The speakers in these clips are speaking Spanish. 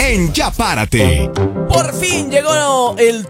en Ya Párate. Por fin llegó el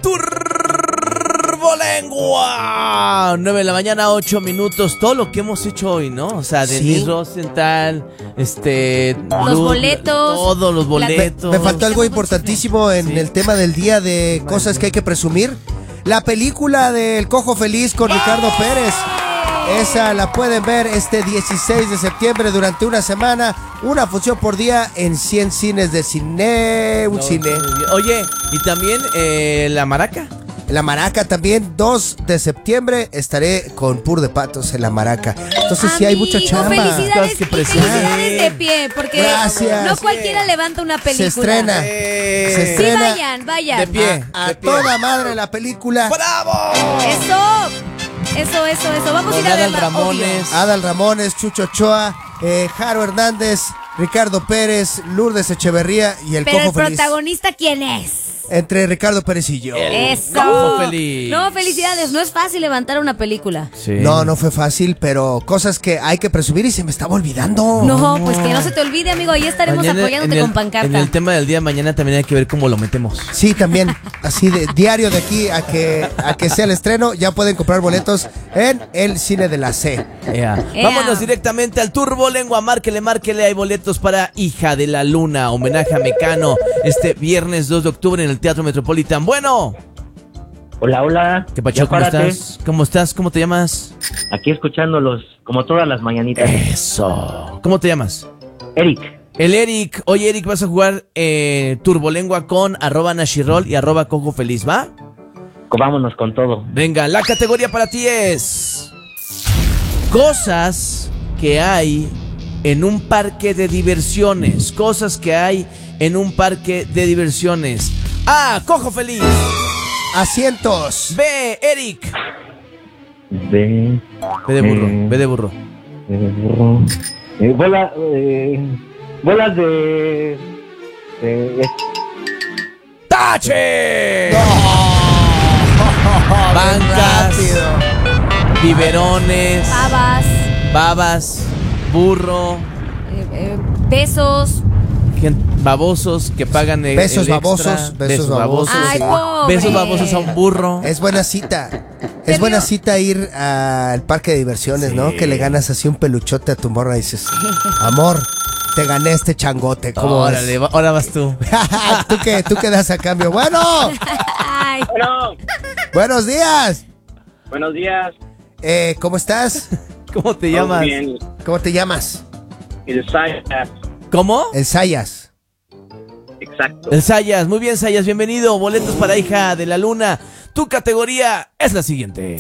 Turbolengua. 9 de la mañana, 8 minutos. Todo lo que hemos hecho hoy, ¿no? O sea, Denise Rosenthal, los boletos. Todos los boletos. Me faltó algo importantísimo en el tema del día de cosas que hay que presumir. La película del Cojo Feliz con Ricardo Pérez. Esa la pueden ver este 16 de septiembre durante una semana. Una función por día en 100 cines de cine. Cine. Oye, y también La Maraca. La Maraca también, 2 de septiembre estaré con Pur de Patos en La Maraca. Entonces sí hay mucha chamba. Felicidades de pie, porque gracias. No cualquiera levanta una película. Se estrena. Se estrena. Sí, vayan. De pie. A toda madre la película. ¡Bravo! Eso. Vamos a ir a ver Adal Ramones, Chucho Ochoa, Jaro Hernández, Ricardo Pérez, Lourdes Echeverría y el Cojo Feliz. Pero el protagonista, ¿quién es? Entre Ricardo Pérez y yo. Eso. Cojo Feliz. No, felicidades. No es fácil levantar una película. Sí. No fue fácil, pero cosas que hay que presumir y se me estaba olvidando. No, pues que no se te olvide, amigo. Ahí estaremos apoyándote con pancarta. En el tema del día de mañana también hay que ver cómo lo metemos. Sí, también. Así de diario de aquí a que sea el estreno, ya pueden comprar boletos en el cine de la C. Vámonos directamente al Turbolengua. Márquele. Hay boletos para Hija de la Luna, homenaje a Mecano, este viernes 2 de octubre en el Teatro Metropolitan. Bueno. Hola. ¿Qué pacho? ¿Cómo estás? ¿Cómo estás? ¿Cómo te llamas? Aquí escuchándolos, como todas las mañanitas. Eso. ¿Cómo te llamas? Eric. El Eric. Oye, Eric, vas a jugar Turbolengua con @Nashirol y @Cojo Feliz, ¿va? Vámonos con todo. Venga, la categoría para ti es cosas que hay en un parque de diversiones. Cosas que hay en un parque de diversiones. A, Cojo Feliz. Asientos. B, Eric. B de burro. Bolas de ¡Tache! Bancas, biberones, babas, burro, besos. Babosos que pagan besos el babosos, extra. besos babosos. Ay, sí. pobre. Besos babosos a un burro. Es buena cita. Es buena cita ir al parque de diversiones, ¿no? Que le ganas así un peluchote a tu morra y dices, amor, te gané este changote. ¿Cómo Órale, ahora vas tú. ¿Tú qué das a cambio? Bueno. Ay. Bueno. Buenos días. Buenos días. ¿Cómo estás? ¿Cómo te llamas? Bien. ¿Cómo te llamas? El Sayas. ¿Cómo? El Sayas. Exacto. El Sayas. Muy bien, Sayas, bienvenido. Boletos para Hija de la Luna. Tu categoría es la siguiente: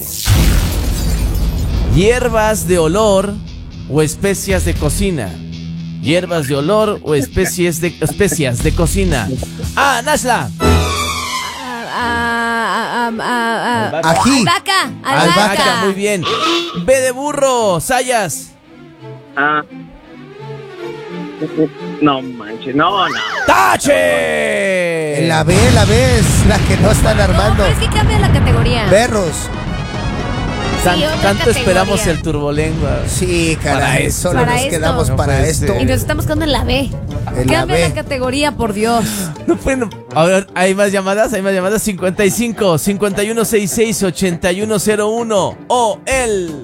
hierbas de olor o especias de cocina. Hierbas de olor o especias de cocina. Ah, Nashla. Ají. Albahaca. Muy bien. B de burro, Sayas. No manches, no. ¡Tache! La B es la que no están armando. No, es que cambia la categoría. Berros. Tanto esperamos el Turbolengua. Sí, caray, solo nos quedamos para esto. Y nos estamos quedando en la B. Cambia la categoría, por Dios. No pueden. A ver, ¿hay más llamadas? 55 5166 8101 o el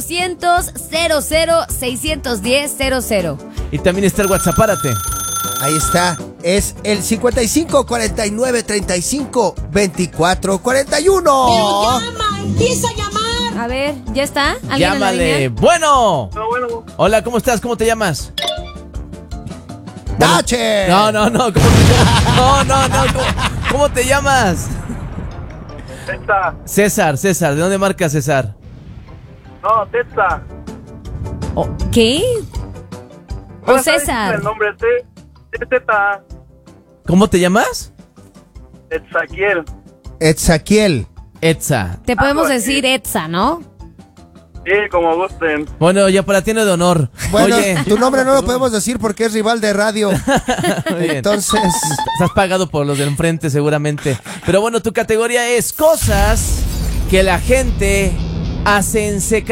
800-00-610-00. Y también está el WhatsApp, párate. Ahí está, es el 55 49 35 24 41. Pero llama, empieza a llamar. A ver, ¿ya está? ¿Alguien Llámale. en la línea? Bueno. Bueno. Hola, ¿cómo estás? ¿Cómo te llamas? ¡Tache! No. ¿Cómo te llamas? No. ¿Cómo te llamas? Testa. César. ¿De dónde marcas, César? No, Testa. ¿Qué? ¿O César? El nombre es Teta. ¿Cómo te llamas? Etzaquiel. Etza. Te podemos decir Etza, ¿no? Sí, como gusten. Bueno, ya para ti no de honor. Bueno, Oye, tu nombre no lo podemos decir porque es rival de radio. muy bien. Entonces, Estás pagado por los del enfrente seguramente. Pero bueno, tu categoría es cosas que la gente hace en secreto.